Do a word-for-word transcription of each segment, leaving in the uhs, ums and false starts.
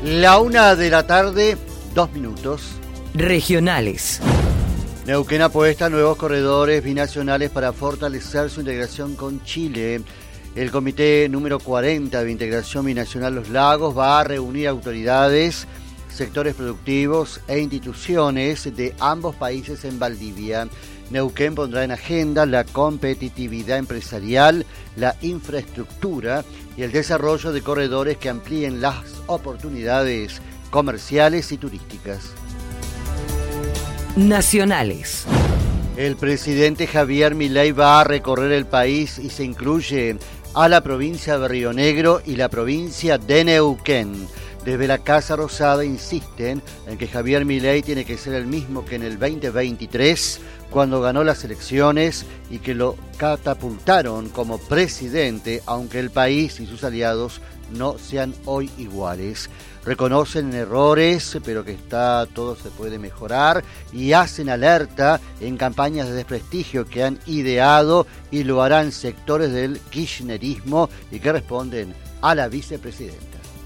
La una de la tarde, dos minutos. Regionales. Neuquén apuesta nuevos corredores binacionales para fortalecer su integración con Chile. El comité número cuarenta de integración binacional Los Lagos va a reunir autoridades, sectores productivos e instituciones de ambos países en Valdivia. Neuquén pondrá en agenda la competitividad empresarial, la infraestructura y el desarrollo de corredores que amplíen las oportunidades comerciales y turísticas. Nacionales. El presidente Javier Milei va a recorrer el país y se incluye a la provincia de Río Negro y la provincia de Neuquén. Desde la Casa Rosada insisten en que Javier Milei tiene que ser el mismo que en el veinte veintitrés, cuando ganó las elecciones y que lo catapultaron como presidente, aunque el país y sus aliados no sean hoy iguales. Reconocen errores, pero que está todo se puede mejorar, y hacen alerta en campañas de desprestigio que han ideado y lo harán sectores del kirchnerismo y que responden a la vicepresidenta.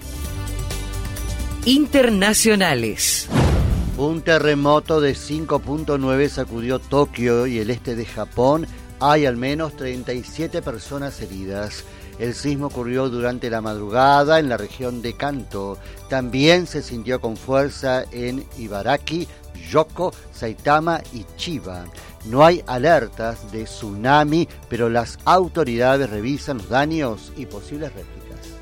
Internacionales. Un terremoto de cinco punto nueve sacudió Tokio y el este de Japón. Hay al menos treinta y siete personas heridas. El sismo ocurrió durante la madrugada en la región de Kanto. También se sintió con fuerza en Ibaraki, Yoko, Saitama y Chiba. No hay alertas de tsunami, pero las autoridades revisan los daños y posibles réplicas.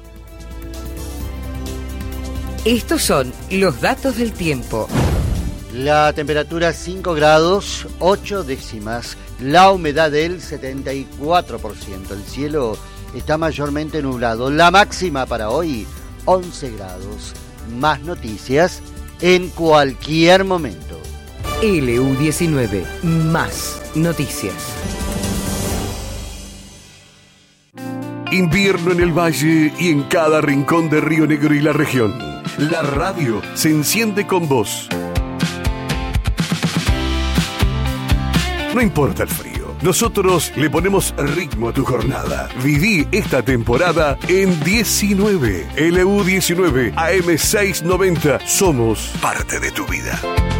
Estos son los datos del tiempo. La temperatura cinco grados, ocho décimas. La humedad del setenta y cuatro por ciento. El cielo está mayormente nublado. La máxima para hoy, once grados. Más noticias en cualquier momento. L U diecinueve, más noticias. Invierno en el valle y en cada rincón de Río Negro y la región. La radio se enciende con vos. No importa el frío, nosotros le ponemos ritmo a tu jornada. Viví esta temporada en diecinueve. L U diecinueve, A M seiscientos noventa. Somos parte de tu vida.